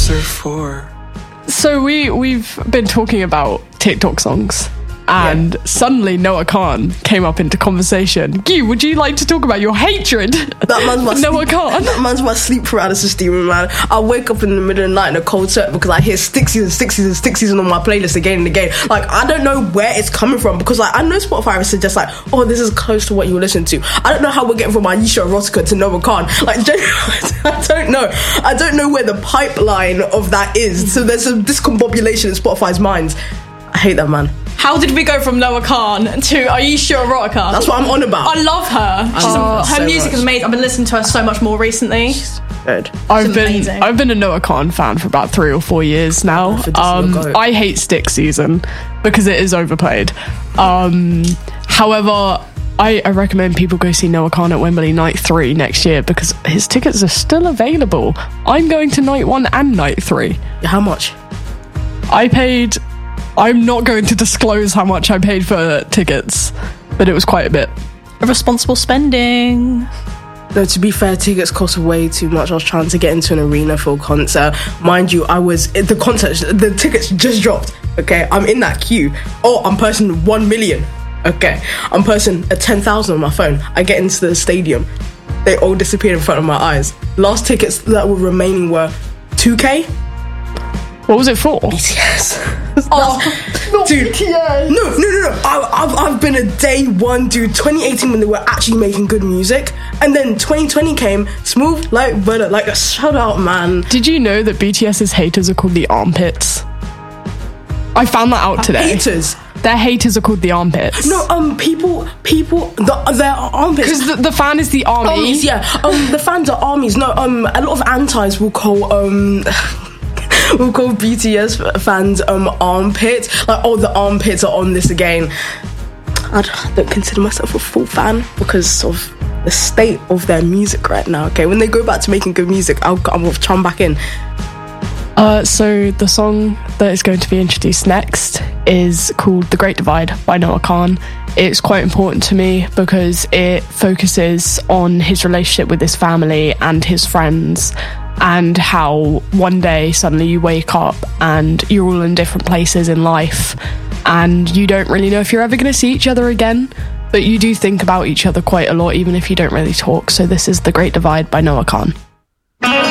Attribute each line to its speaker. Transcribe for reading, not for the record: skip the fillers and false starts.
Speaker 1: closer for.
Speaker 2: So we've been talking about TikTok songs, and suddenly Noah Khan came up into conversation. Gui, would you like to talk about your hatred
Speaker 3: That man's my
Speaker 2: Noah Khan?
Speaker 3: That man's my sleep paralysis demon, man. I wake up in the middle of the night in a cold sweat because I hear Stick Season on my playlist again and again. Like, I don't know where it's coming from, because like I know Spotify suggests like, oh, this is close to what you listen to. I don't know how we're getting from Aisha Erotica to Noah Khan. Like, I don't know. I don't know where the pipeline of that is. So there's a discombobulation in Spotify's minds. I hate that, man.
Speaker 4: How did we go from Noah Khan to Aisha Erotica?
Speaker 3: That's what I'm on about.
Speaker 4: I love her. Her music is amazing. I've been listening to her so much more recently.
Speaker 3: Good.
Speaker 2: I've
Speaker 4: amazing.
Speaker 2: been a Noah Khan fan for about 3 or 4 years now. I hate Stick Season because it is overplayed. However, I recommend people go see Noah Khan at Wembley Night 3 next year because his tickets are still available. I'm going to Night 1 and Night 3.
Speaker 3: How much?
Speaker 2: I'm not going to disclose how much I paid for tickets, but it was quite a bit.
Speaker 4: Responsible spending.
Speaker 3: No, to be fair, tickets cost way too much. I was trying to get into an arena for a concert. Mind you, the tickets just dropped. Okay, I'm in that queue. Oh, I'm person 1 million. Okay, I'm person 10,000 on my phone. I get into the stadium. They all disappeared in front of my eyes. Last tickets that were remaining were 2K.
Speaker 2: What was it for?
Speaker 3: BTS.
Speaker 2: Dude,
Speaker 3: BTS. No. I've been a day one, dude. 2018 when they were actually making good music, and then 2020 came, smooth like butter. Like, shout out, man.
Speaker 2: Did you know that BTS's haters are called the armpits? I found that out today.
Speaker 3: Haters.
Speaker 2: Their haters are called the armpits.
Speaker 3: No, their armpits.
Speaker 2: Because the fan is the army.
Speaker 3: Armies, yeah. The fans are armies. No, a lot of antis will call we'll call BTS fans armpits. Like, oh, the armpits are on this again. I don't consider myself a full fan because of the state of their music right now. Okay, when they go back to making good music, I'll chime back in.
Speaker 2: So the song that is going to be introduced next is called The Great Divide by Noah Khan. It's quite important to me because it focuses on his relationship with his family and his friends, and how one day suddenly you wake up and you're all in different places in life and you don't really know if you're ever going to see each other again, but you do think about each other quite a lot even if you don't really talk. So this is The Great Divide by Noah Khan.